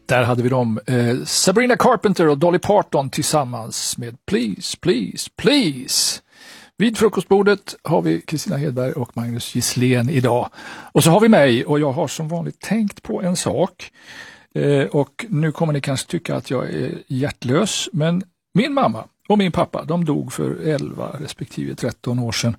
Där hade vi dem, Sabrina Carpenter och Dolly Parton tillsammans med Please, Please, Please. Vid frukostbordet har vi Kristina Hedberg och Magnus Gisslén idag. Och så har vi mig, och jag har som vanligt tänkt på en sak. Och nu kommer ni kanske tycka att jag är hjärtlös, men min mamma och min pappa, de dog för 11 respektive 13 år sedan.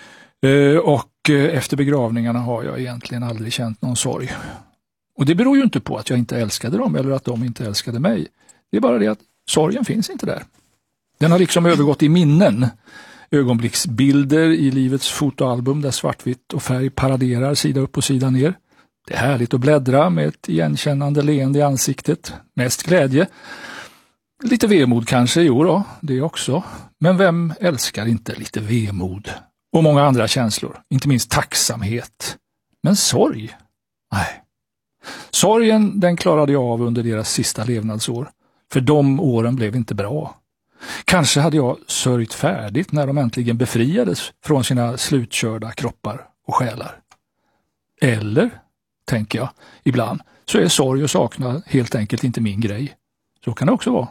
Och efter begravningarna har jag egentligen aldrig känt någon sorg. Och det beror ju inte på att jag inte älskade dem eller att de inte älskade mig. Det är bara det att sorgen finns inte där. Den har liksom övergått i minnen. Ögonblicksbilder i livets fotoalbum där svartvitt och färg paraderar sida upp och sida ner. Det är härligt att bläddra med ett igenkännande leende i ansiktet. Mest glädje. Lite vemod kanske, jo då, det också. Men vem älskar inte lite vemod? Och många andra känslor, inte minst tacksamhet. Men sorg? Nej. Sorgen, den klarade jag av under deras sista levnadsår. För de åren blev inte bra. Kanske hade jag sörjt färdigt när de äntligen befriades från sina slutkörda kroppar och själar. Eller, tänker jag, ibland så är sorg och saknad helt enkelt inte min grej. Så kan det också vara.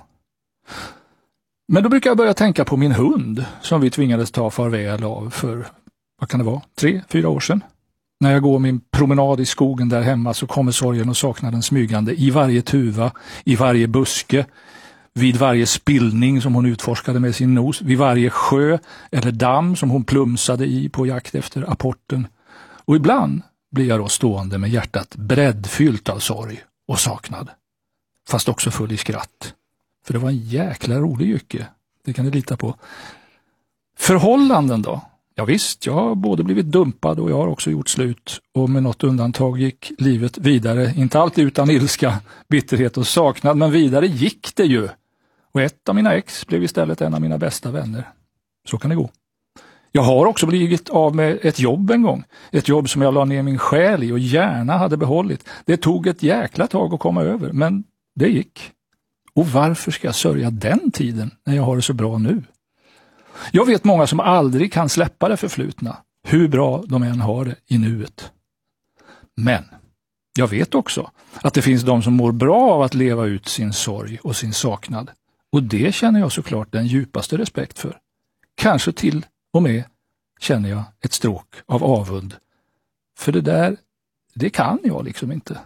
Men då brukar jag börja tänka på min hund som vi tvingades ta farväl av för, vad kan det vara, 3-4 år sedan. När jag går min promenad i skogen där hemma så kommer sorgen och saknaden smygande i varje tuva, i varje buske, vid varje spillning som hon utforskade med sin nos, vid varje sjö eller damm som hon plumsade i på jakt efter apporten. Och ibland blir jag då stående med hjärtat breddfyllt av sorg och saknad. Fast också full i skratt. För det var en jäkla rolig jycke. Det kan ni lita på. Förhållanden då? Ja visst, jag har både blivit dumpad och jag har också gjort slut. Och med något undantag gick livet vidare. Inte alltid utan ilska, bitterhet och saknad. Men vidare gick det ju. Och ett av mina ex blev istället en av mina bästa vänner. Så kan det gå. Jag har också blivit av med ett jobb en gång. Ett jobb som jag la ner min själ i och gärna hade behållit. Det tog ett jäkla tag att komma över. Men det gick. Och varför ska jag sörja den tiden när jag har det så bra nu? Jag vet många som aldrig kan släppa det förflutna, hur bra de än har det i nuet. Men jag vet också att det finns de som mår bra av att leva ut sin sorg och sin saknad. Och det känner jag såklart den djupaste respekt för. Kanske till och med känner jag ett stråk av avund. För det där, det kan jag liksom inte.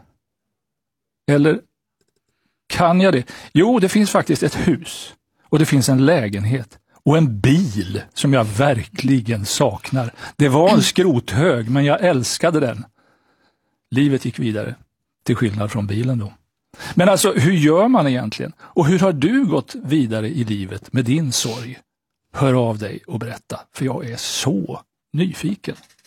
Eller kan jag det? Jo, det finns faktiskt ett hus och det finns en lägenhet och en bil som jag verkligen saknar. Det var en skrothög, men jag älskade den. Livet gick vidare, till skillnad från bilen då. Men alltså, hur gör man egentligen? Och hur har du gått vidare i livet med din sorg? Hör av dig och berätta, för jag är så nyfiken.